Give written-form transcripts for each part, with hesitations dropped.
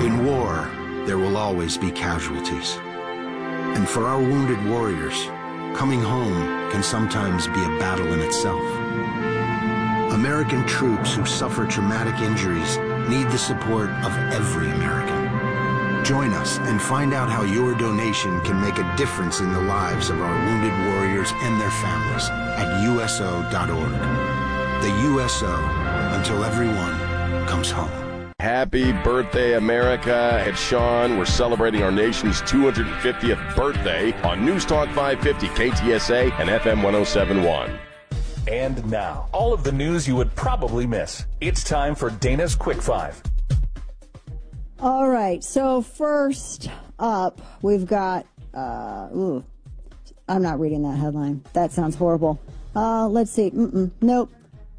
In war, there will always be casualties. And for our wounded warriors, coming home can sometimes be a battle in itself. American troops who suffer traumatic injuries need the support of every American. Join us and find out how your donation can make a difference in the lives of our wounded warriors and their families at USO.org. The USO, until everyone comes home. Happy birthday, America. It's Sean. We're celebrating our nation's 250th birthday on News Talk 550, KTSA, and FM 1071. And now, all of the news you would probably miss. It's time for Dana's Quick Five. All right, so first up, we've got, I'm not reading that headline. That sounds horrible. Let's see. Nope.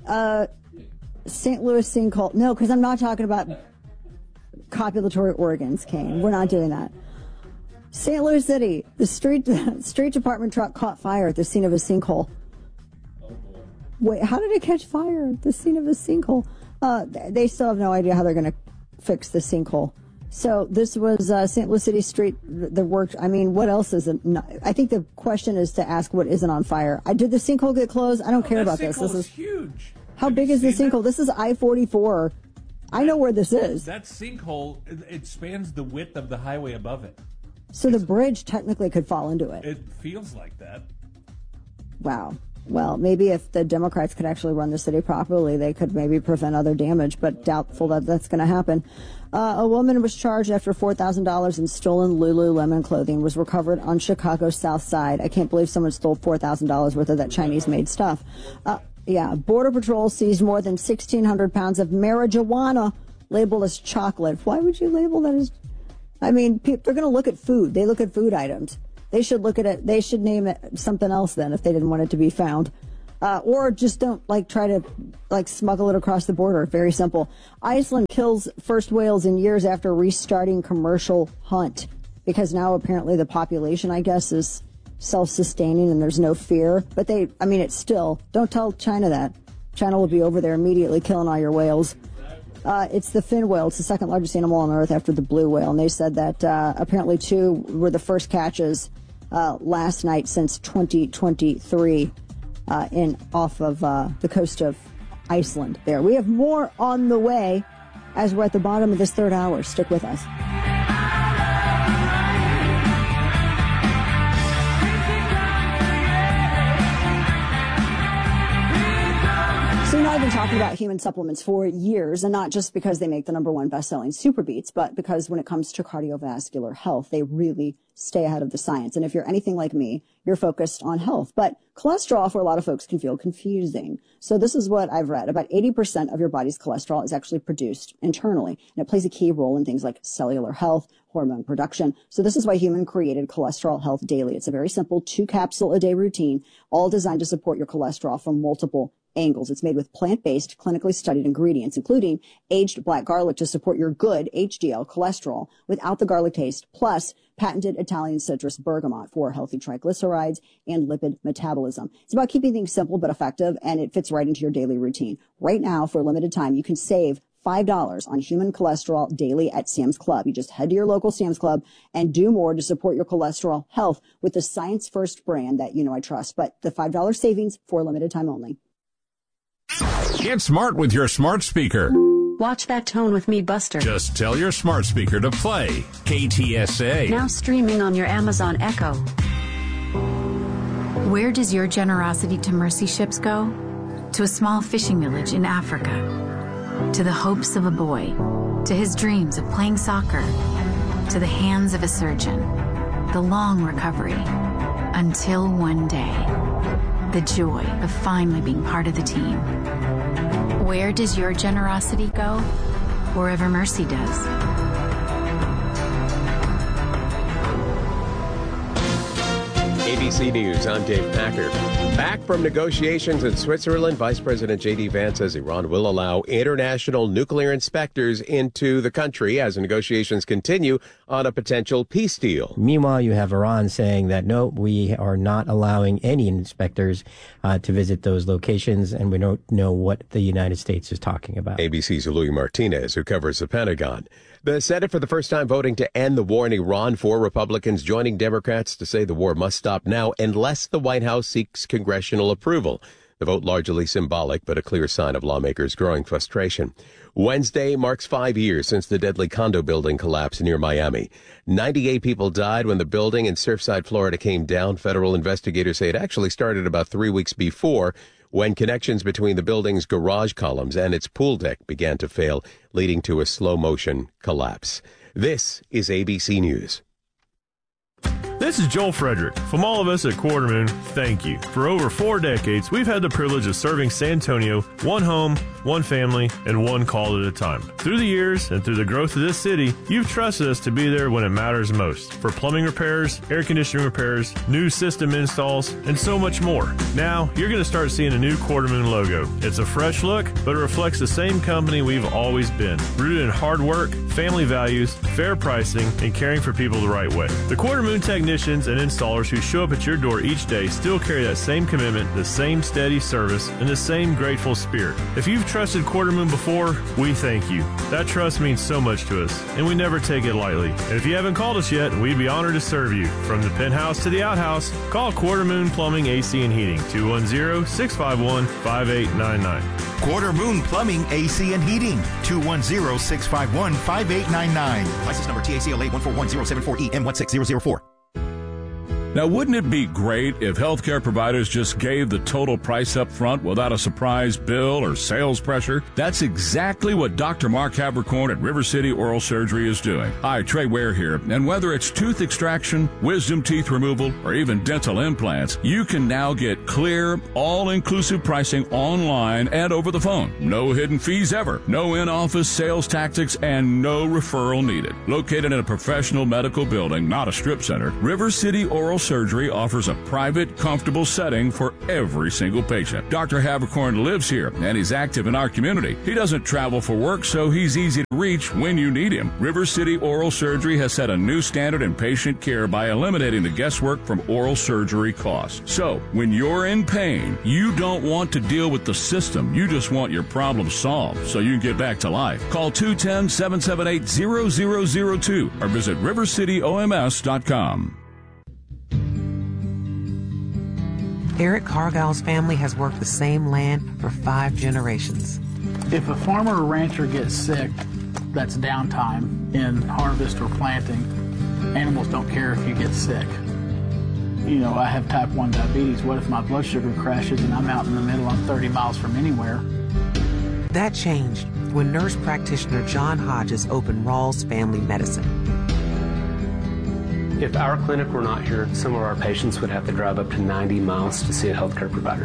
St. Louis sinkhole. No, because I'm not talking about copulatory organs, Kane. We're not doing that. St. Louis City, the street department truck caught fire at the scene of a sinkhole. Wait, how did it catch fire at the scene of a sinkhole? They still have no idea how they're going to fix the sinkhole. So this was St. Louis City Street that worked. I mean, what else is it? I think the question is to ask what isn't on fire. Did the sinkhole get closed? I don't care about this. This is huge. How big is the sinkhole? This is I-44. I know where this is. That sinkhole, it spans the width of the highway above it. So the bridge technically could fall into it. It feels like that. Wow. Well, maybe if the Democrats could actually run the city properly, they could maybe prevent other damage, but doubtful that that's going to happen. A woman was charged after $4,000 in stolen Lululemon clothing was recovered on Chicago's South Side. I can't believe someone stole $4,000 worth of that Chinese-made stuff. Border Patrol seized more than 1,600 pounds of marijuana labeled as chocolate. Why would you label that as... I mean, they're going to look at food. They look at food items. They should look at it. They should name it something else then if they didn't want it to be found. Or just don't try to smuggle it across the border. Very simple. Iceland kills first whales in years after restarting commercial hunt because now apparently the population, I guess, is self-sustaining and there's no fear. But it's still, don't tell China that. China will be over there immediately killing all your whales. It's the fin whale. It's the second largest animal on Earth after the blue whale. And they said that apparently 2 were the first catches last night since 2023 off of the coast of Iceland there. We have more on the way as we're at the bottom of this third hour. Stick with us. So I've been talking about human supplements for years, and not just because they make the #1 best-selling Super Beets, but because when it comes to cardiovascular health, they really stay ahead of the science. And if you're anything like me, you're focused on health. But cholesterol for a lot of folks can feel confusing. So this is what I've read. About 80% of your body's cholesterol is actually produced internally, and it plays a key role in things like cellular health, hormone production. So this is why Human created Cholesterol Health Daily. It's a very simple 2-capsule-a-day routine, all designed to support your cholesterol from multiple angles. It's made with plant-based, clinically studied ingredients, including aged black garlic to support your good HDL cholesterol without the garlic taste, plus patented Italian citrus bergamot for healthy triglycerides and lipid metabolism. It's about keeping things simple but effective, and it fits right into your daily routine. Right now, for a limited time, you can save $5 on Human Cholesterol Daily at Sam's Club. You just head to your local Sam's Club and do more to support your cholesterol health with the Science First brand that I trust. But the $5 savings for a limited time only. Get smart with your smart speaker. Watch That Tone with me, Buster. Just tell your smart speaker to play KTSA. Now streaming on your Amazon Echo. Where does your generosity to mercy ships go? To a small fishing village in Africa. To the hopes of a boy. To his dreams of playing soccer. To the hands of a surgeon. The long recovery. Until one day. The joy of finally being part of the team. Where does your generosity go? Wherever mercy does. ABC News, I'm Dave Packer. Back from negotiations in Switzerland, Vice President J.D. Vance says Iran will allow international nuclear inspectors into the country as negotiations continue on a potential peace deal. Meanwhile, you have Iran saying that, no, we are not allowing any inspectors to visit those locations, and we don't know what the United States is talking about. ABC's Louis Martinez, who covers the Pentagon. The Senate for the first time voting to end the war in Iran. 4 Republicans joining Democrats to say the war must stop now unless the White House seeks congressional approval. The vote largely symbolic, but a clear sign of lawmakers' growing frustration. Wednesday marks 5 years since the deadly condo building collapse near Miami. 98 people died when the building in Surfside, Florida came down. Federal investigators say it actually started about 3 weeks before, when connections between the building's garage columns and its pool deck began to fail, leading to a slow-motion collapse. This is ABC News. This is Joel Frederick. From all of us at Quartermoon, thank you. For over 4 decades, we've had the privilege of serving San Antonio one home, one family, and one call at a time. Through the years and through the growth of this city, you've trusted us to be there when it matters most. For plumbing repairs, air conditioning repairs, new system installs, and so much more. Now, you're going to start seeing a new Quartermoon logo. It's a fresh look, but it reflects the same company we've always been. Rooted in hard work, family values, fair pricing, and caring for people the right way. The Quartermoon technicians and installers who show up at your door each day still carry that same commitment, the same steady service, and the same grateful spirit. If you've trusted Quartermoon before, we thank you. That trust means so much to us, and we never take it lightly. And if you haven't called us yet, we'd be honored to serve you. From the penthouse to the outhouse, call Quartermoon Plumbing, AC, and Heating, 210-651-5899. Quartermoon Plumbing, AC, and Heating, 210-651-5899. License number TACLA 1410740E M16004. Now, wouldn't it be great if healthcare providers just gave the total price up front without a surprise bill or sales pressure? That's exactly what Dr. Mark Havercorn at River City Oral Surgery is doing. Hi, Trey Ware here, and whether it's tooth extraction, wisdom teeth removal, or even dental implants, you can now get clear, all-inclusive pricing online and over the phone. No hidden fees ever, no in-office sales tactics, and no referral needed. Located in a professional medical building, not a strip center, River City Oral Surgery offers a private, comfortable setting for every single patient. Dr. Havercorn lives here, and he's active in our community. He doesn't travel for work, so he's easy to reach when you need him. River City Oral Surgery has set a new standard in patient care by eliminating the guesswork from oral surgery costs. So, when you're in pain, you don't want to deal with the system. You just want your problem solved so you can get back to life. Call 210-778-0002 or visit rivercityoms.com. Eric Cargill's family has worked the same land for 5 generations. If a farmer or rancher gets sick, that's downtime in harvest or planting. Animals don't care if you get sick. You know, I have type 1 diabetes. What if my blood sugar crashes and I'm out in the middle, I'm 30 miles from anywhere? That changed when nurse practitioner John Hodges opened Rawls Family Medicine. If our clinic were not here, some of our patients would have to drive up to 90 miles to see a healthcare provider.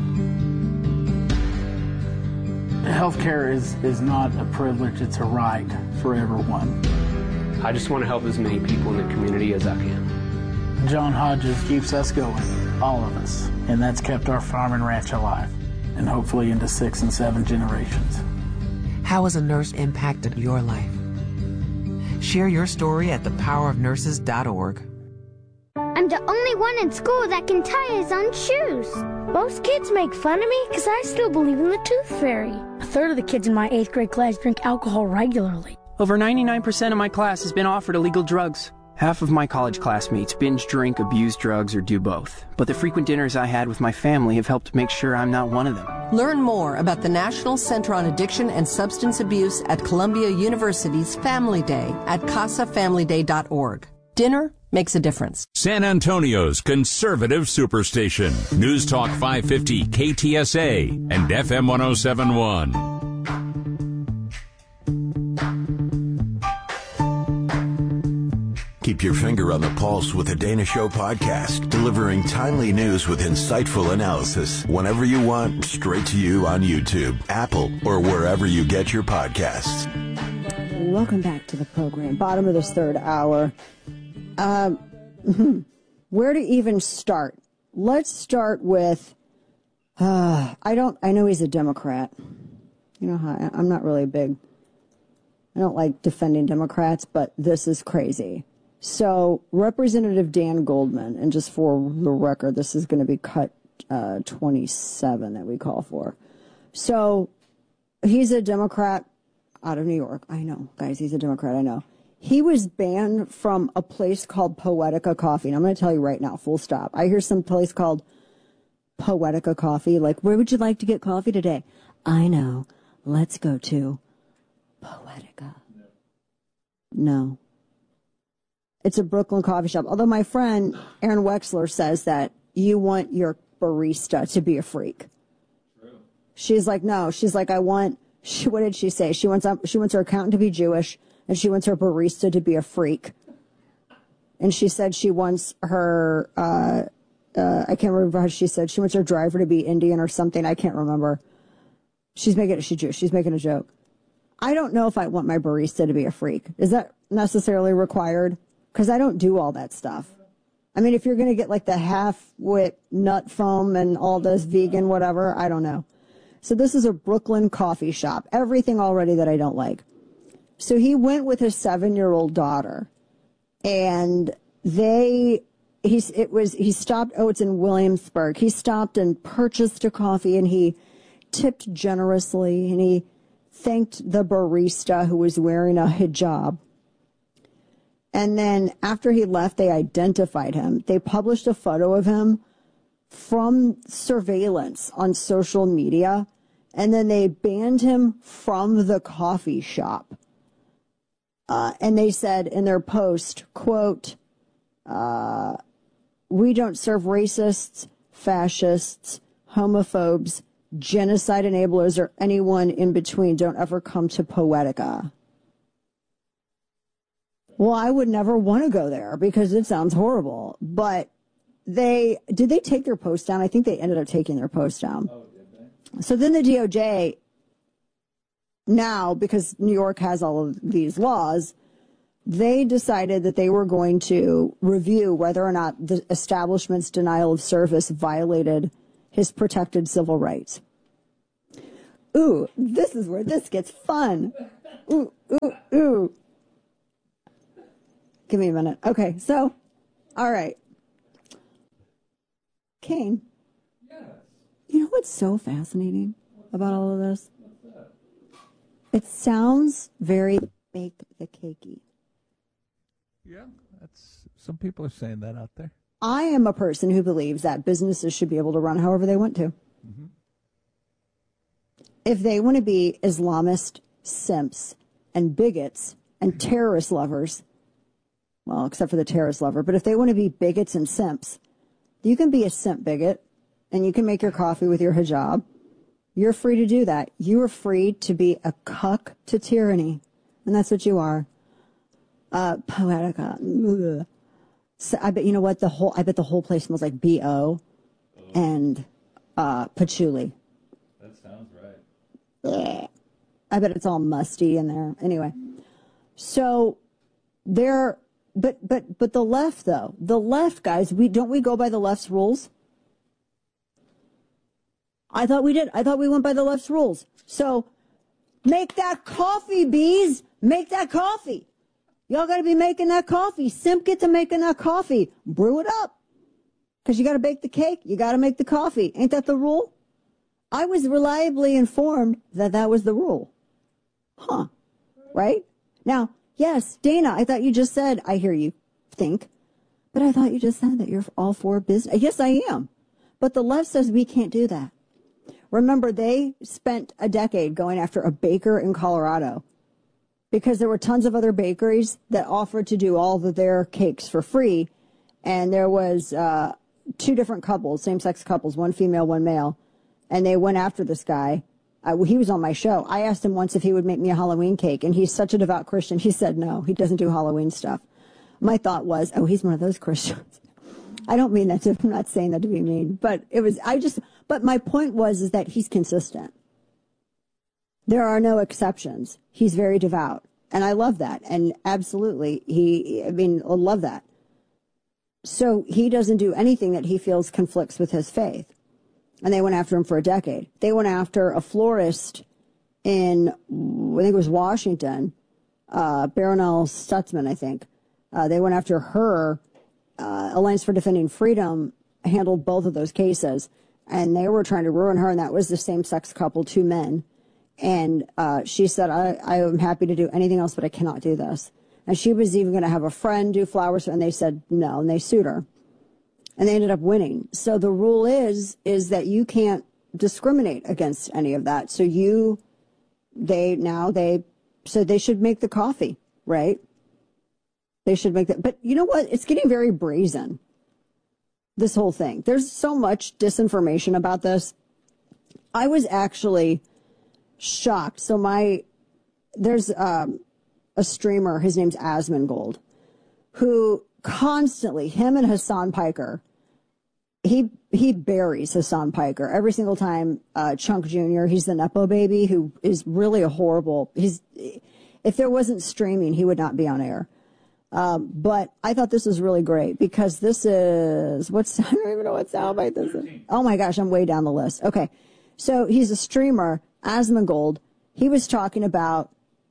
Healthcare is not a privilege, it's a right for everyone. I just want to help as many people in the community as I can. John Hodges keeps us going, all of us, and that's kept our farm and ranch alive, and hopefully into 6 and 7 generations. How has a nurse impacted your life? Share your story at thepowerofnurses.org. I'm the only one in school that can tie his own shoes. Most kids make fun of me because I still believe in the tooth fairy. A third of the kids in my 8th grade class drink alcohol regularly. Over 99% of my class has been offered illegal drugs. Half of my college classmates binge drink, abuse drugs, or do both. But the frequent dinners I had with my family have helped make sure I'm not one of them. Learn more about the National Center on Addiction and Substance Abuse at Columbia University's Family Day at CasaFamilyDay.org. Dinner makes a difference. San Antonio's conservative superstation. News Talk 550 KTSA and FM 1071. Keep your finger on the pulse with the Dana Show podcast, delivering timely news with insightful analysis whenever you want, straight to you on YouTube, Apple, or wherever you get your podcasts. Welcome back to the program. Bottom of this third hour. Where to even start? Let's start with, I know he's a Democrat. You know how I'm not really I don't like defending Democrats, but this is crazy. So Representative Dan Goldman, and just for the record, this is going to be cut 27 that we call for. So he's a Democrat. out of New York. I know, guys, he's a Democrat, I know. He was banned from a place called Poetica Coffee. And I'm going to tell you right now, full stop. I hear some place called Poetica Coffee. Like, where would you like to get coffee today? I know. Let's go to Poetica. No. It's a Brooklyn coffee shop. Although my friend Aaron Wexler says that you want your barista to be a freak. True. She's like, no. She's like, what did she say? She wants her accountant to be Jewish, and she wants her barista to be a freak. And she said she wants her, I can't remember how she said, she wants her driver to be Indian or something. I can't remember. She's making a joke. I don't know if I want my barista to be a freak. Is that necessarily required? Because I don't do all that stuff. I mean, if you're going to get like the half-wit nut foam and all this vegan whatever, I don't know. So this is a Brooklyn coffee shop. Everything already that I don't like. So he went with his 7-year-old daughter, and he stopped. Oh, it's in Williamsburg. He stopped and purchased a coffee, and he tipped generously, and he thanked the barista who was wearing a hijab. And then after he left, they identified him. They published a photo of him from surveillance on social media, and then they banned him from the coffee shop. And they said in their post, quote, we don't serve racists, fascists, homophobes, genocide enablers, or anyone in between. Don't ever come to Poetica. Well, I would never want to go there because it sounds horrible. But did they take their post down? I think they ended up taking their post down. Oh, did they? So then the DOJ, now, because New York has all of these laws, they decided that they were going to review whether or not the establishment's denial of service violated his protected civil rights. Ooh, this is where this gets fun. Ooh, ooh, ooh. Give me a minute. Okay, so, all right. Kane. Yes. You know what's so fascinating about all of this? What's that? It sounds very bake the cakey. Yeah, some people are saying that out there. I am a person who believes that businesses should be able to run however they want to. Mm-hmm. If they want to be Islamist simps and bigots and terrorist lovers, well, except for the terrorist lover, but if they want to be bigots and simps, you can be a simp bigot and you can make your coffee with your hijab. You're free to do that. You are free to be a cuck to tyranny. And that's what you are. Poetica. Ugh. So I bet, you know what, I bet the whole place smells like B.O. and patchouli. That sounds right. Ugh. I bet it's all musty in there. Anyway. So but the left, though, guys, don't we go by the left's rules? I thought we did. I thought we went by the left's rules. So make that coffee, bees. Make that coffee. Y'all got to be making that coffee. Simp, get to making that coffee. Brew it up. Because you got to bake the cake. You got to make the coffee. Ain't that the rule? I was reliably informed that was the rule. Huh. Right? Now, yes, Dana, I thought you just said, I hear you think, but I thought you just said that you're all for business. Yes, I am. But the left says we can't do that. Remember, they spent a decade going after a baker in Colorado because there were tons of other bakeries that offered to do all of their cakes for free. And there was 2 different couples, same-sex couples, one female, one male. And they went after this guy. He was on my show. I asked him once if he would make me a Halloween cake, and he's such a devout Christian. He said no, he doesn't do Halloween stuff. My thought was, oh, he's one of those Christians. I don't mean that I'm not saying that to be mean, but but my point is that he's consistent. There are no exceptions. He's very devout, and I love that. And absolutely, I love that. So he doesn't do anything that he feels conflicts with his faith. And they went after him for a decade. They went after a florist in, I think it was Washington, Baronelle Stutzman, I think. They went after her. Alliance for Defending Freedom handled both of those cases. And they were trying to ruin her, and that was the same-sex couple, 2 men. And she said, I am happy to do anything else, but I cannot do this. And she was even going to have a friend do flowers, and they said no, and they sued her. And they ended up winning. So the rule is that you can't discriminate against any of that. So they should make the coffee, right? They should make that. But you know what? It's getting very brazen, this whole thing. There's so much disinformation about this. I was actually shocked. So there's a streamer, his name's Asmongold, who constantly, him and Hassan Piker, he buries Hassan Piker every single time. Chunk Jr., he's the Nepo baby, who is really a horrible, if there wasn't streaming, he would not be on air. But I thought this was really great because this is, I don't even know what soundbite this is. Oh my gosh, I'm way down the list. Okay. So he's a streamer, Asmongold. He was talking about,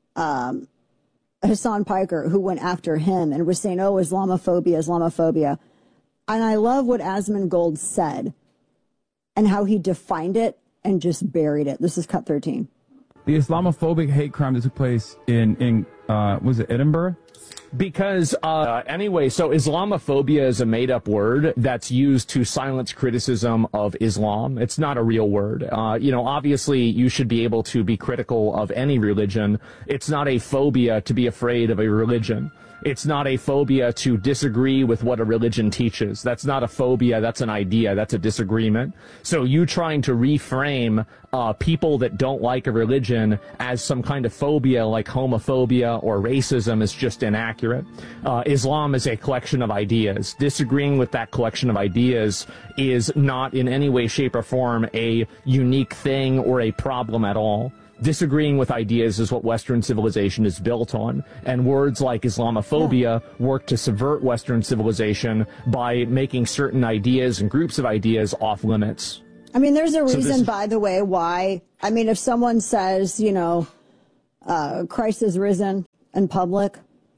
Hassan Piker, who went after him and was saying, oh, Islamophobia. And I love what Asmongold said and how he defined it and just buried it. This is cut 13. The Islamophobic hate crime that took place in was it Edinburgh? Because, anyway, so Islamophobia is a made-up word that's used to silence criticism of Islam. It's not a real word. Obviously, you should be able to be critical of any religion. It's not a phobia to be afraid of a religion. It's not a phobia to disagree with what a religion teaches. That's not a phobia. That's an idea. That's a disagreement. So you trying to reframe people that don't like a religion as some kind of phobia like homophobia or racism is just inaccurate. Islam is a collection of ideas. Disagreeing with that collection of ideas is not in any way, shape, or form a unique thing or a problem at all. Disagreeing with ideas is what Western civilization is built on, and words like Islamophobia work to subvert Western civilization by making certain ideas and groups of ideas off limits. I mean, there's a reason, by the way, why. I mean, if someone says, Christ is risen in public,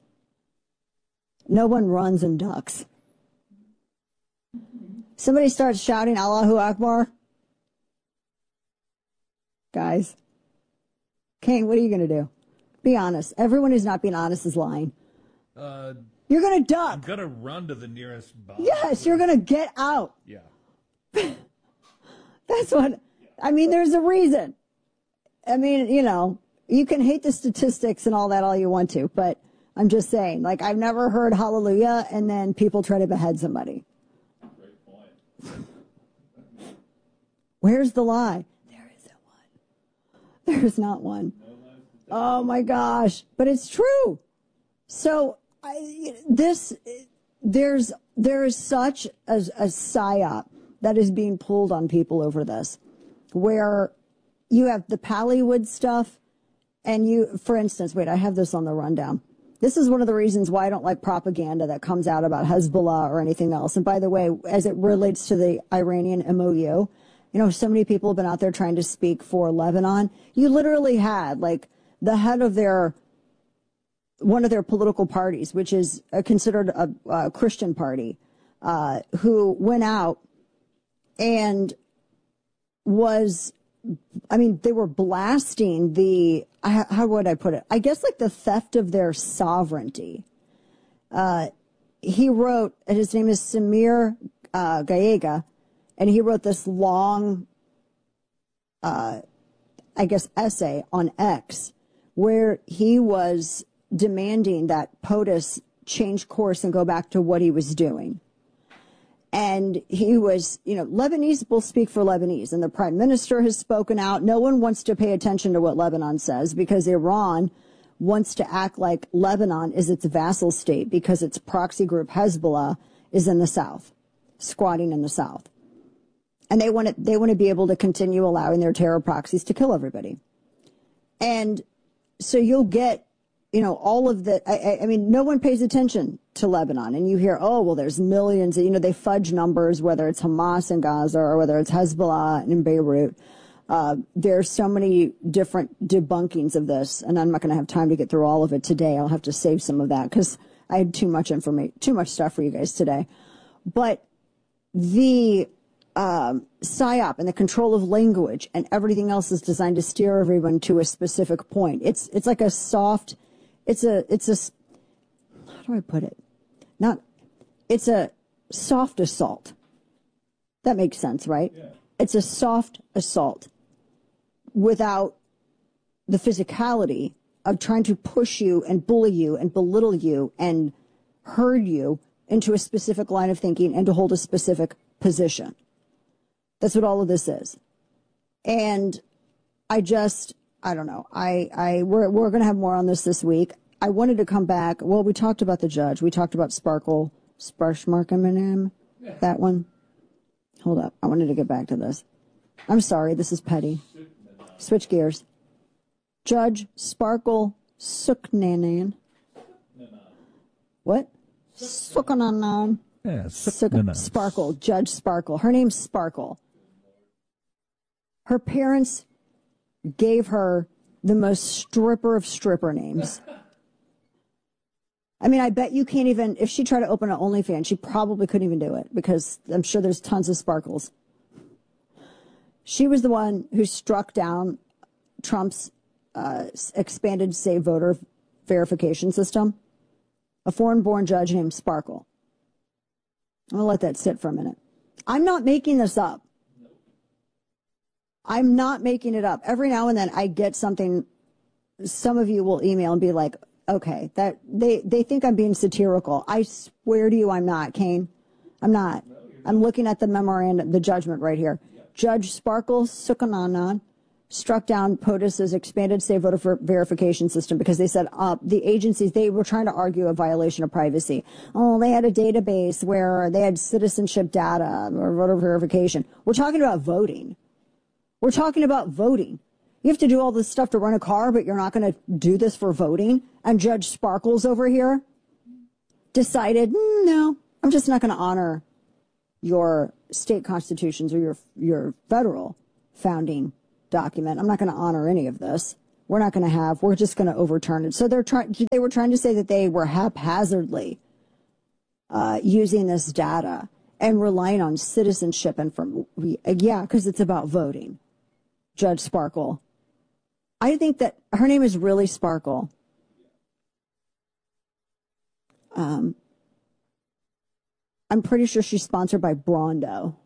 no one runs and ducks. Somebody starts shouting Allahu Akbar. Guys. Kane, what are you going to do? Be honest. Everyone who's not being honest is lying. You're going to duck. I'm going to run to the nearest bar. Yes, you're going to get out. Yeah. That's what, I mean, there's a reason. I mean, you can hate the statistics and all that all you want to, but I'm just saying, like, I've never heard hallelujah and then people try to behead somebody. Great point. Where's the lie? There's not one. Oh my gosh. But it's true. So there is such a psyop that is being pulled on people over this, where you have the Pallywood stuff and for instance, wait, I have this on the rundown. This is one of the reasons why I don't like propaganda that comes out about Hezbollah or anything else. And by the way, as it relates to the Iranian MOU, so many people have been out there trying to speak for Lebanon. You literally had, like, the head of one of their political parties, which is considered a Christian party, who went out and they were blasting how would I put it? I guess like the theft of their sovereignty. He wrote, his name is Samir Gaega, and he wrote this long, essay on X, where he was demanding that POTUS change course and go back to what he was doing. And he was, Lebanese will speak for Lebanese, and the prime minister has spoken out. No one wants to pay attention to what Lebanon says because Iran wants to act like Lebanon is its vassal state because its proxy group Hezbollah is in the south, squatting in the south. And they want to be able to continue allowing their terror proxies to kill everybody. And so you'll get, all of the, I mean, no one pays attention to Lebanon. And you hear, oh, well, there's millions, they fudge numbers, whether it's Hamas in Gaza or whether it's Hezbollah in Beirut. There's so many different debunkings of this. And I'm not going to have time to get through all of it today. I'll have to save some of that because I had too much stuff for you guys today. But PSYOP and the control of language and everything else is designed to steer everyone to a specific point. It's like a soft, how do I put it? It's a soft assault. That makes sense, right? Yeah. It's a soft assault without the physicality of trying to push you and bully you and belittle you and herd you into a specific line of thinking and to hold a specific position. That's what all of this is. And I don't know. We're going to have more on this week. I wanted to come back. Well, we talked about the judge. We talked about Sparshmarkemanim, that one. Hold up. I wanted to get back to this. I'm sorry. This is petty. Switch gears. Judge Sparkle Suknanan. What? Suknanan. Yeah, Sparkle. Judge Sparkle. Her name's Sparkle. Her parents gave her the most stripper of stripper names. I mean, I bet you can't even, if she tried to open an OnlyFans, she probably couldn't even do it because I'm sure there's tons of Sparkles. She was the one who struck down Trump's expanded save voter verification system. A foreign-born judge named Sparkle. I'm going to let that sit for a minute. I'm not making this up. I'm not making it up. Every now and then I get something, some of you will email and be like, okay, that they think I'm being satirical. I swear to you I'm not, Kane. I'm not. I'm looking at the memorandum, the judgment right here. Judge Sparkle Sukananan struck down POTUS's expanded save voter verification system because they said the agencies, they were trying to argue a violation of privacy. Oh, they had a database where they had citizenship data or voter verification. We're talking about voting. We're talking about voting. You have to do all this stuff to run a car, but you're not going to do this for voting. And Judge Sparkles over here decided, no, I'm just not going to honor your state constitutions or your federal founding document. I'm not going to honor any of this. We're just going to overturn it. So they were trying to say that they were haphazardly using this data and relying on citizenship because it's about voting. Judge Sparkle. I think that her name is really Sparkle. I'm pretty sure she's sponsored by Brondo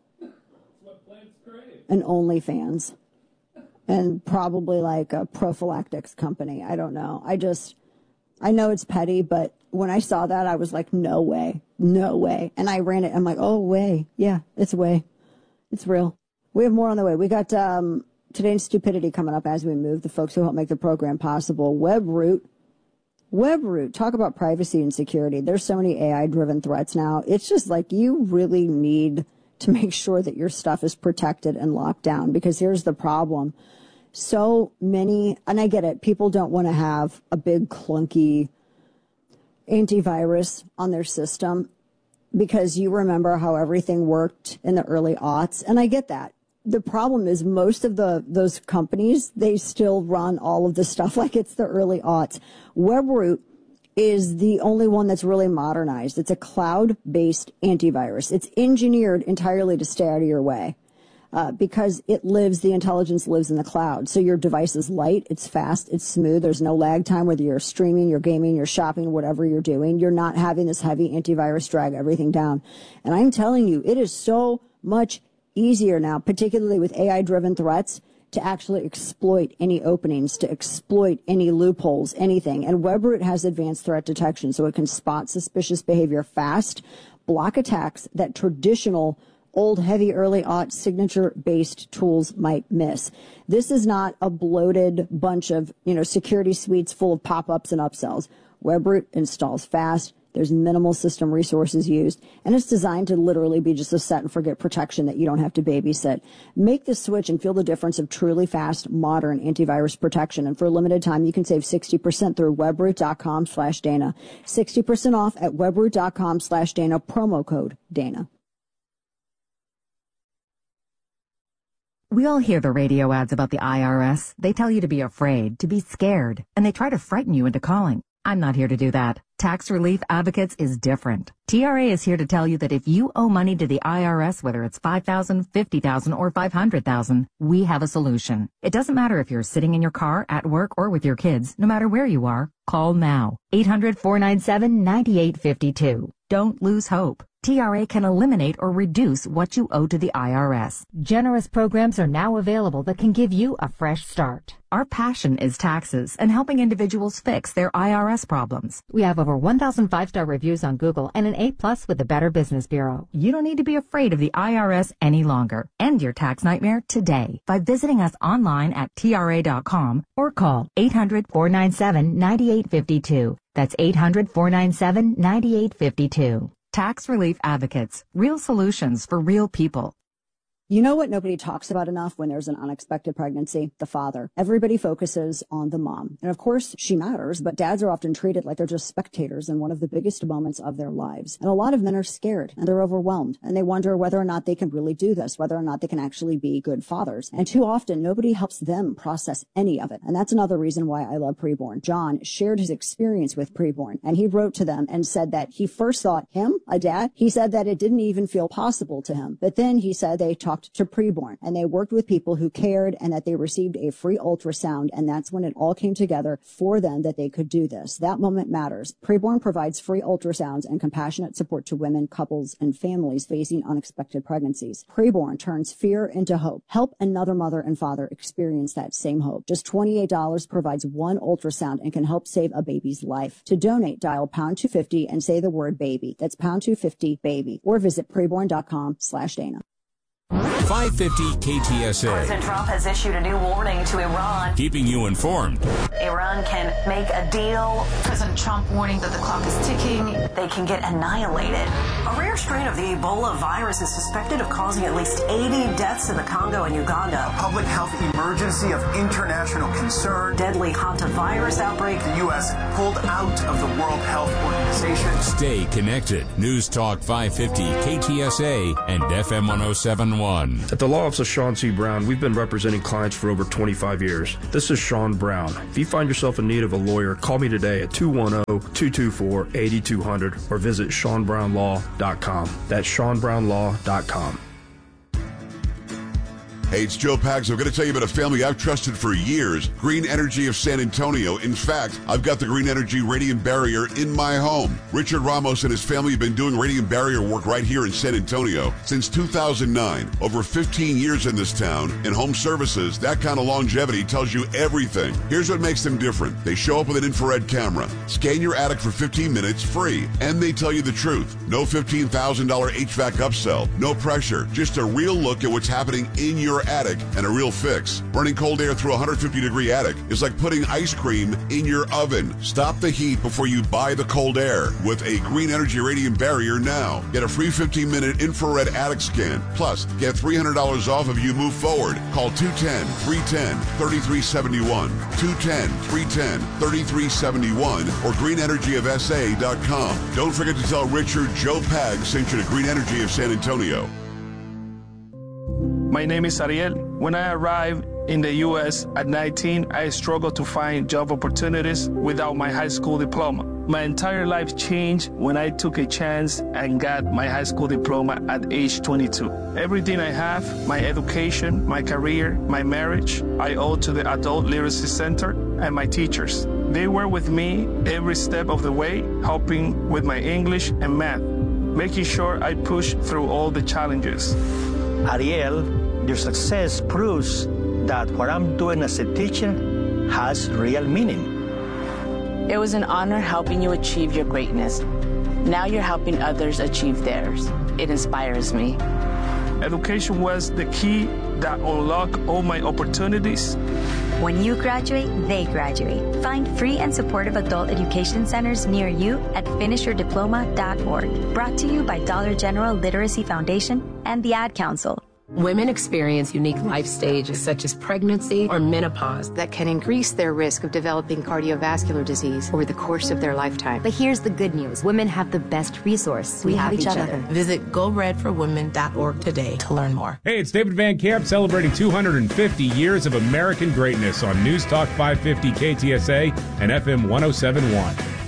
and OnlyFans and probably like a prophylactics company. I don't know. I know it's petty, but when I saw that, I was like, no way. And I ran it. I'm like, oh, way. Yeah, it's way. It's real. We have more on the way. We got Today's Stupidity coming up as we move. The folks who help make the program possible. WebRoot, talk about privacy and security. There's so many AI-driven threats now. It's just like you really need to make sure that your stuff is protected and locked down because here's the problem. So many, and I get it, people don't want to have a big clunky antivirus on their system because you remember how everything worked in the early aughts, and I get that. The problem is most of those companies, they still run all of the stuff like it's the early aughts. WebRoot is the only one that's really modernized. It's a cloud-based antivirus. It's engineered entirely to stay out of your way because the intelligence lives in the cloud. So your device is light, it's fast, it's smooth. There's no lag time, whether you're streaming, you're gaming, you're shopping, whatever you're doing. You're not having this heavy antivirus drag everything down. And I'm telling you, it is so much easier now, particularly with AI-driven threats, to actually exploit any openings, to exploit any loopholes, anything. And WebRoot has advanced threat detection, so it can spot suspicious behavior fast, block attacks that traditional old, heavy, early aught signature-based tools might miss. This is not a bloated bunch of, security suites full of pop-ups and upsells. WebRoot installs fast. There's minimal system resources used, and it's designed to literally be just a set and forget protection that you don't have to babysit. Make the switch and feel the difference of truly fast, modern antivirus protection. And for a limited time, you can save 60% through webroot.com/Dana. 60% off at webroot.com/Dana, promo code Dana. We all hear the radio ads about the IRS. They tell you to be afraid, to be scared, and they try to frighten you into calling. I'm not here to do that. Tax Relief Advocates is different. TRA is here to tell you that if you owe money to the IRS, whether it's $5,000, $50,000, or $500,000, we have a solution. It doesn't matter if you're sitting in your car, at work, or with your kids. No matter where you are, call now. 800-497-9852. Don't lose hope. TRA can eliminate or reduce what you owe to the IRS. Generous programs are now available that can give you a fresh start. Our passion is taxes and helping individuals fix their IRS problems. We have over 1,000 5-star reviews on Google and an A+ with the Better Business Bureau. You don't need to be afraid of the IRS any longer. End your tax nightmare today by visiting us online at TRA.com or call 800-497-9852. That's 800-497-9852. Tax Relief Advocates. Real solutions for real people. You know what nobody talks about enough when there's an unexpected pregnancy? The father. Everybody focuses on the mom. And of course, she matters, but dads are often treated like they're just spectators in one of the biggest moments of their lives. And a lot of men are scared and they're overwhelmed and they wonder whether or not they can really do this, whether or not they can actually be good fathers. And too often, nobody helps them process any of it. And that's another reason why I love Preborn. John shared his experience with Preborn, and he wrote to them and said that he first thought him, a dad, he said that it didn't even feel possible to him. But then he said they talked to Preborn and they worked with people who cared and that they received a free ultrasound, and that's when it all came together for them that they could do this. That moment matters. Preborn provides free ultrasounds and compassionate support to women, couples, and families facing unexpected pregnancies. Preborn turns fear into hope. Help another mother and father experience that same hope. Just $28 provides one ultrasound and can help save a baby's life. To donate, dial pound 250 and say the word baby. That's pound 250 baby, or visit preborn.com/Dana. 550 KTSA. President Trump has issued a new warning to Iran. Keeping you informed. Iran can make a deal. President Trump warning that the clock is ticking. They can get annihilated. A rare strain of the Ebola virus is suspected of causing at least 80 deaths in the Congo and Uganda. A public health emergency of international concern. Deadly hantavirus outbreak. The U.S. pulled out of the World Health Organization. Stay connected. News Talk 550 KTSA and FM 107.1. At the law office of Sean C. Brown, we've been representing clients for over 25 years. This is Sean Brown. If you find yourself in need of a lawyer, call me today at 210-224-8200 or visit SeanBrownLaw.com. That's SeanBrownLaw.com. Hey, it's Joe Pags. I'm going to tell you about a family I've trusted for years, Green Energy of San Antonio. In fact, I've got the Green Energy Radiant Barrier in my home. Richard Ramos and his family have been doing radiant barrier work right here in San Antonio since 2009. Over 15 years in this town. In home services, that kind of longevity tells you everything. Here's what makes them different. They show up with an infrared camera, scan your attic for 15 minutes free, and they tell you the truth. No $15,000 HVAC upsell, no pressure, just a real look at what's happening in your attic and a real fix. Running cold air through a 150-degree attic is like putting ice cream in your oven. Stop the heat before you buy the cold air with a Green Energy Radiant Barrier now. Get a free 15-minute infrared attic scan. Plus, get $300 off if you move forward. Call 210-310-3371, 210-310-3371, or greenenergyofsa.com. Don't forget to tell Richard Joe Pags sent you to Green Energy of San Antonio. My name is Ariel. When I arrived in the U.S. at 19, I struggled to find job opportunities without my high school diploma. My entire life changed when I took a chance and got my high school diploma at age 22. Everything I have, my education, my career, my marriage, I owe to the Adult Literacy Center and my teachers. They were with me every step of the way, helping with my English and math, making sure I pushed through all the challenges. Ariel, your success proves that what I'm doing as a teacher has real meaning. It was an honor helping you achieve your greatness. Now you're helping others achieve theirs. It inspires me. Education was the key that unlocked all my opportunities. When you graduate, they graduate. Find free and supportive adult education centers near you at finishyourdiploma.org. Brought to you by Dollar General Literacy Foundation and the Ad Council. Women experience unique life stages such as pregnancy or menopause that can increase their risk of developing cardiovascular disease over the course of their lifetime. But here's the good news. Women have the best resource. We have each other. Visit GoRedForWomen.org today to learn more. Hey, it's David Van Camp celebrating 250 years of American greatness on News Talk 550 KTSA and FM 107.1.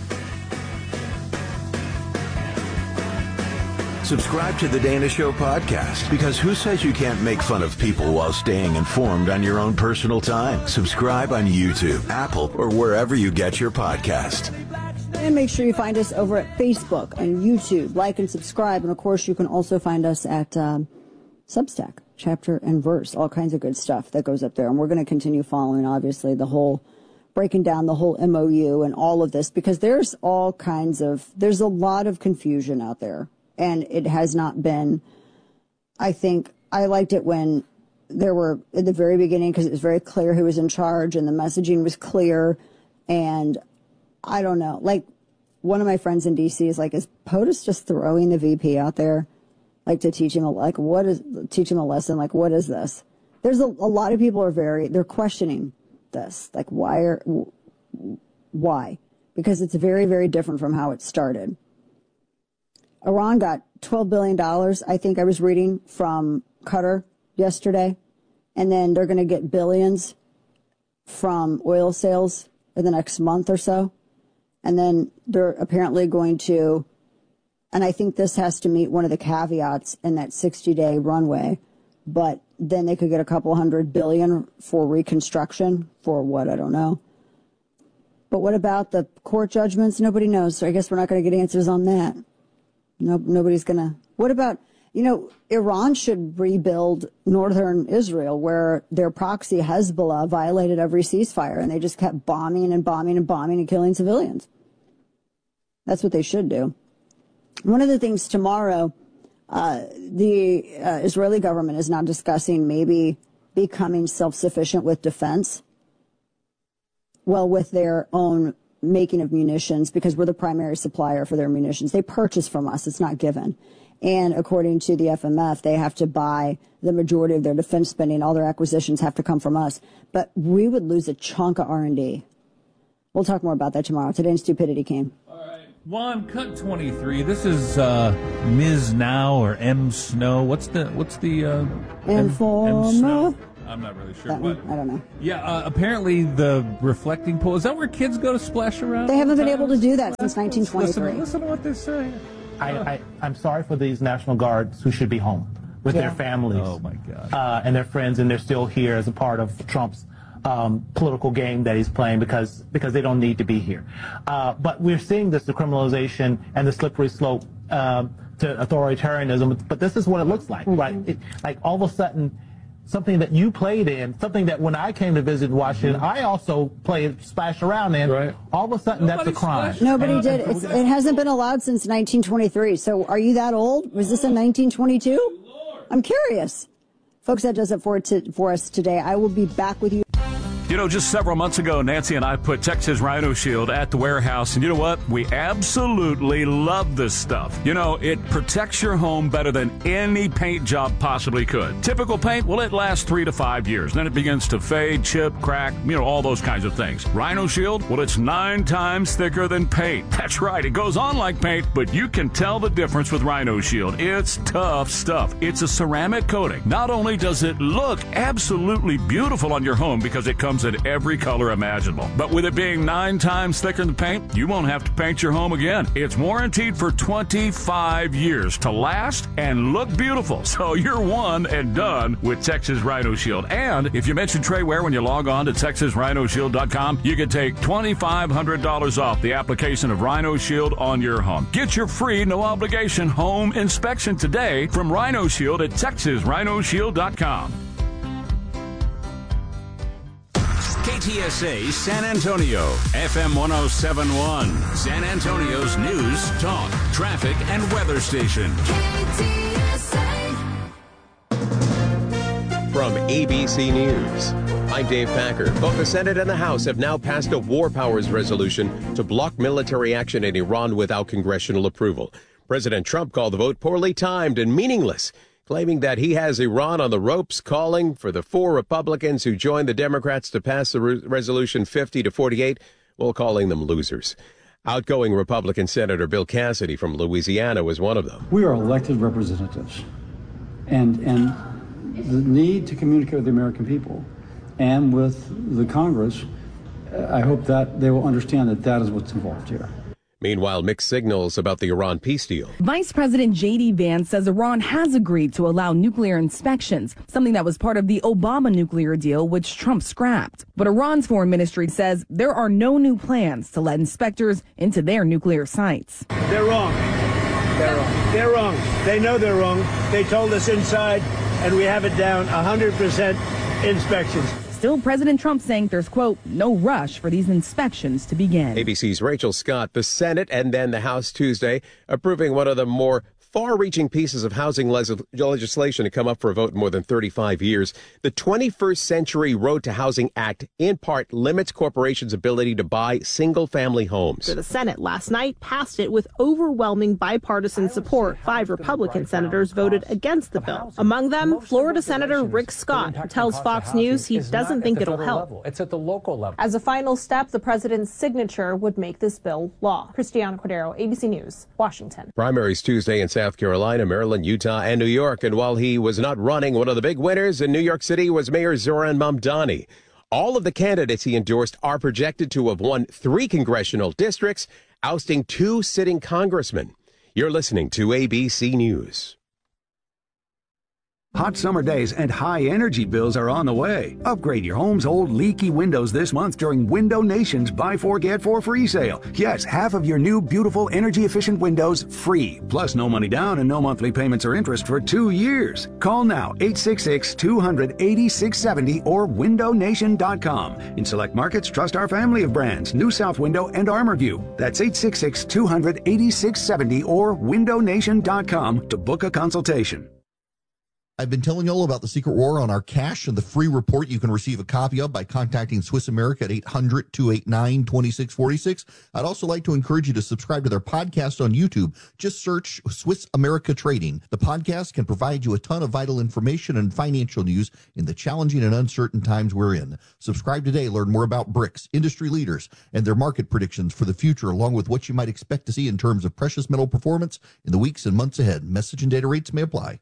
Subscribe to The Dana Show podcast, because who says you can't make fun of people while staying informed on your own personal time? Subscribe on YouTube, Apple, or wherever you get your podcast. And make sure you find us over at Facebook and YouTube. Like and subscribe. And, of course, you can also find us at Substack, Chapter and Verse, all kinds of good stuff that goes up there. And we're going to continue following, obviously, breaking down the whole MOU and all of this, because there's a lot of confusion out there. And it has not been, I think, I liked it when there were, at the very beginning, because it was very clear who was in charge and the messaging was clear. And I don't know, like, one of my friends in D.C. is like, is POTUS just throwing the VP out there, like, to teach him, teach him a lesson? Like, what is this? There's a lot of people they're questioning this. Like, why? Because it's very, very different from how it started. Iran got $12 billion, I think I was reading, from Qatar yesterday. And then they're going to get billions from oil sales in the next month or so. And then they're apparently going to, and I think this has to meet one of the caveats in that 60-day runway, but then they could get a couple $100 billion for reconstruction. For what? I don't know. But what about the court judgments? Nobody knows. So I guess we're not going to get answers on that. Nobody's going to. What about, Iran should rebuild northern Israel, where their proxy Hezbollah violated every ceasefire, and they just kept bombing and bombing and bombing and killing civilians. That's what they should do. One of the things tomorrow, the Israeli government is now discussing maybe becoming self-sufficient with defense. Well, with their own making of munitions, because we're the primary supplier for their munitions. They purchase from us. It's not given. And according to the FMF, they have to buy the majority of their defense spending. All their acquisitions have to come from us. But we would lose a chunk of R&D. We'll talk more about that tomorrow. Today in Stupidity came. All right. Juan, cut 23. This is Ms. Now or M. Snow. What's the Informer? M. Snow? I'm not really sure. I don't know. Yeah, apparently the reflecting pool, is that where kids go to splash around? They haven't been able to do that since 1923. Listen to what they're saying. I'm sorry for these National Guards who should be home with their families. Oh, my God. And their friends, and they're still here as a part of Trump's political game that he's playing because they don't need to be here. But we're seeing this decriminalization and the slippery slope to authoritarianism. But this is what it looks like, right? Like all of a sudden, something that you played in, something that when I came to visit Washington, I also played splash around in. Right. All of a sudden, that's a crime. Nobody did. It hasn't been allowed since 1923. So are you that old? Was this in 1922? I'm curious. Folks, that does it for us today. I will be back with you. Just several months ago, Nancy and I put Texas Rhino Shield at the warehouse, and you know what? We absolutely love this stuff. It protects your home better than any paint job possibly could. Typical paint, well, it lasts 3 to 5 years. Then it begins to fade, chip, crack, all those kinds of things. Rhino Shield, well, it's 9 times thicker than paint. That's right, it goes on like paint, but you can tell the difference with Rhino Shield. It's tough stuff. It's a ceramic coating. Not only does it look absolutely beautiful on your home because it comes in every color imaginable, but with it being 9 times thicker than paint, you won't have to paint your home again. It's warranted for 25 years to last and look beautiful. So you're one and done with Texas Rhino Shield. And if you mention Trey Ware when you log on to TexasRhinoShield.com, you can take $2,500 off the application of Rhino Shield on your home. Get your free, no obligation home inspection today from Rhino Shield at TexasRhinoShield.com. KTSA San Antonio, FM 107.1, San Antonio's news, talk, traffic, and weather station. KTSA. From ABC News, I'm Dave Packer. Both the Senate and the House have now passed a war powers resolution to block military action in Iran without congressional approval. President Trump called the vote poorly timed and meaningless, claiming that he has Iran on the ropes, calling for the 4 Republicans who joined the Democrats to pass the resolution 50-48, while calling them losers. Outgoing Republican Senator Bill Cassidy from Louisiana was one of them. We are elected representatives, and the need to communicate with the American people and with the Congress, I hope that they will understand that that is what's involved here. Meanwhile, mixed signals about the Iran peace deal. Vice President J.D. Vance says Iran has agreed to allow nuclear inspections, something that was part of the Obama nuclear deal, which Trump scrapped. But Iran's foreign ministry says there are no new plans to let inspectors into their nuclear sites. They're wrong. They're wrong. They're wrong. They know they're wrong. They told us inside, and we have it down 100% inspections. Still, President Trump saying there's, quote, no rush for these inspections to begin. ABC's Rachel Scott. The Senate and then the House Tuesday approving one of the more far-reaching pieces of housing legislation to come up for a vote in more than 35 years. The 21st Century Road to Housing Act, in part, limits corporations' ability to buy single-family homes. The Senate last night passed it with overwhelming bipartisan support. 5 Republican senators voted against the bill. Among them, Florida Senator Rick Scott, who tells Fox News he doesn't think it'll help. It's at the local level. As a final step, the president's signature would make this bill law. Cristiano Cordero, ABC News, Washington. Primaries Tuesday in South Carolina, Maryland, Utah, and New York. And while he was not running, one of the big winners in New York City was Mayor Zohran Mamdani. All of the candidates he endorsed are projected to have won 3 congressional districts, ousting 2 sitting congressmen. You're listening to ABC News. Hot summer days and high energy bills are on the way. Upgrade your home's old leaky windows this month during Window Nation's Buy 4 Get 4 free sale. Yes, half of your new beautiful energy efficient windows free. Plus no money down and no monthly payments or interest for 2 years. Call now 866-200-8670 or windownation.com. In select markets, trust our family of brands, New South Window and ArmorView. That's 866-200-8670 or windownation.com to book a consultation. I've been telling you all about the secret war on our cash and the free report you can receive a copy of by contacting Swiss America at 800-289-2646. I'd also like to encourage you to subscribe to their podcast on YouTube. Just search Swiss America Trading. The podcast can provide you a ton of vital information and financial news in the challenging and uncertain times we're in. Subscribe today. Learn more about BRICS, industry leaders, and their market predictions for the future, along with what you might expect to see in terms of precious metal performance in the weeks and months ahead. Message and data rates may apply.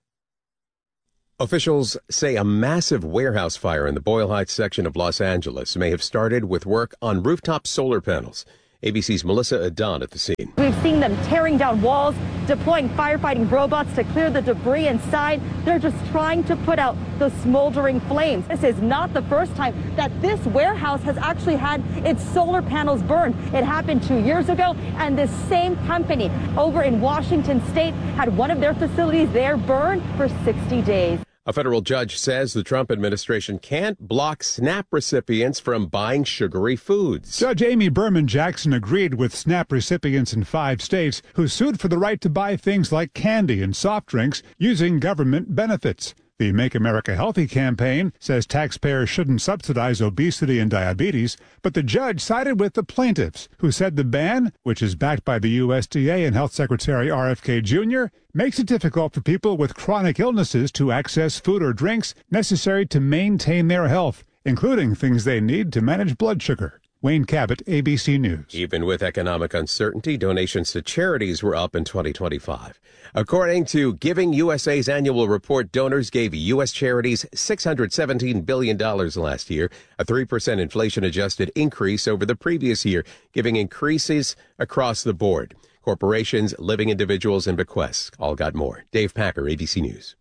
Officials say a massive warehouse fire in the Boyle Heights section of Los Angeles may have started with work on rooftop solar panels. ABC's Melissa Adon at the scene. We've seen them tearing down walls, deploying firefighting robots to clear the debris inside. They're just trying to put out the smoldering flames. This is not the first time that this warehouse has actually had its solar panels burned. It happened 2 years ago, and this same company over in Washington State had one of their facilities there burned for 60 days. A federal judge says the Trump administration can't block SNAP recipients from buying sugary foods. Judge Amy Berman Jackson agreed with SNAP recipients in 5 states who sued for the right to buy things like candy and soft drinks using government benefits. The Make America Healthy campaign says taxpayers shouldn't subsidize obesity and diabetes, but the judge sided with the plaintiffs, who said the ban, which is backed by the USDA and Health Secretary RFK Jr., makes it difficult for people with chronic illnesses to access food or drinks necessary to maintain their health, including things they need to manage blood sugar. Wayne Cabot, ABC News. Even with economic uncertainty, donations to charities were up in 2025. According to Giving USA's annual report, donors gave U.S. charities $617 billion last year, a 3% inflation-adjusted increase over the previous year, giving increases across the board. Corporations, living individuals, and bequests all got more. Dave Packer, ABC News.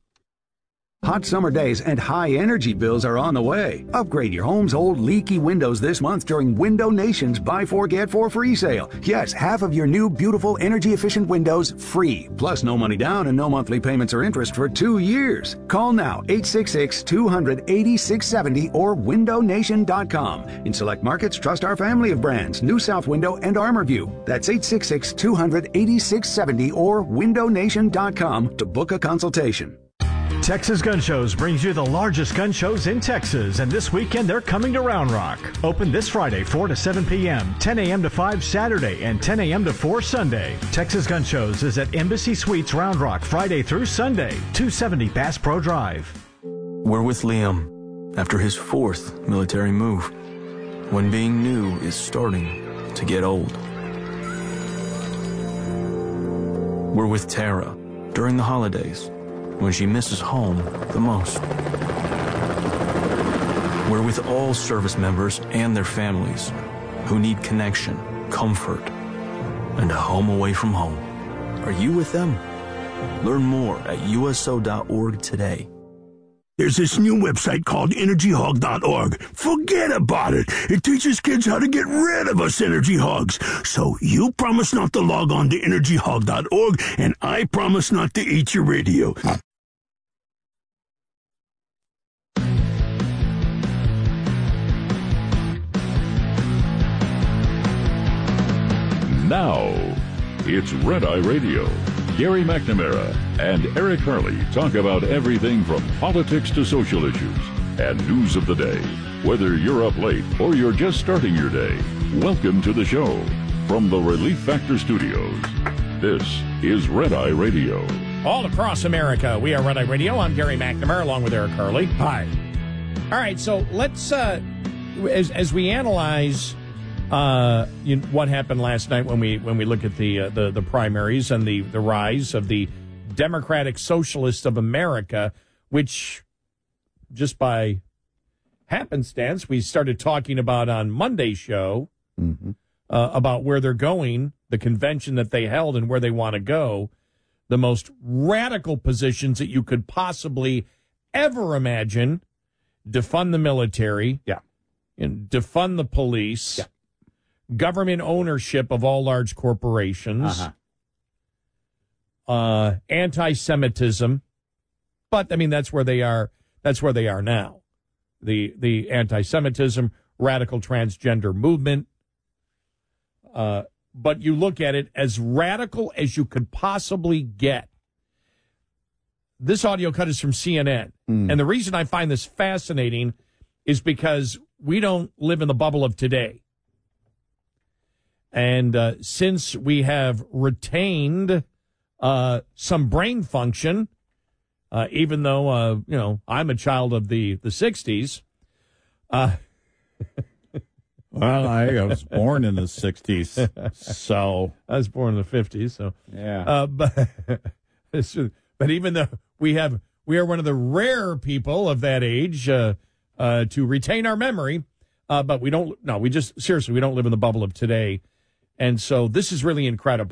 Hot summer days and high energy bills are on the way. Upgrade your home's old leaky windows this month during Window Nation's Buy 4 Get 4 free sale. Yes, half of your new beautiful energy efficient windows free. Plus no money down and no monthly payments or interest for 2 years. Call now 866-200-8670 or windownation.com. In select markets, trust our family of brands, New South Window and ArmorView. That's 866-200-8670 or windownation.com to book a consultation. Texas Gun Shows brings you the largest gun shows in Texas, and this weekend they're coming to Round Rock. Open this Friday, 4 to 7 p.m., 10 a.m. to 5 Saturday, and 10 a.m. to 4 Sunday. Texas Gun Shows is at Embassy Suites Round Rock Friday through Sunday, 270 Bass Pro Drive. We're with Liam after his 4th military move, when being new is starting to get old. We're with Tara during the holidays, when she misses home the most. We're with all service members and their families who need connection, comfort, and a home away from home. Are you with them? Learn more at USO.org today. There's this new website called EnergyHog.org. Forget about it. It teaches kids how to get rid of us energy hogs. So you promise not to log on to EnergyHog.org, and I promise not to eat your radio. Now, it's Red Eye Radio. Gary McNamara and Eric Harley talk about everything from politics to social issues and news of the day. Whether you're up late or you're just starting your day, welcome to the show. From the Relief Factor Studios, this is Red Eye Radio. All across America, we are Red Eye Radio. I'm Gary McNamara along with Eric Harley. Hi. All right, so let's, as we analyze what happened last night when we look at the primaries and the rise of the Democratic Socialists of America, which just by happenstance we started talking about on Monday's show, about where they're going, the convention that they held and where they want to go, the most radical positions that you could possibly ever imagine: defund the military, and defund the police. Government ownership of all large corporations, anti-Semitism, but I mean that's where they are. That's where they are now. The anti-Semitism, radical transgender movement. But you look at it as radical as you could possibly get. This audio cut is from CNN, and the reason I find this fascinating is because we don't live in the bubble of today. And since we have retained some brain function, even though, I'm a child of the 60s. Well, I was born in the 60s, so. I was born in the 50s, so. Yeah. But even though we are one of the rare people of that age to retain our memory, but we don't live in the bubble of today. And so this is really incredible.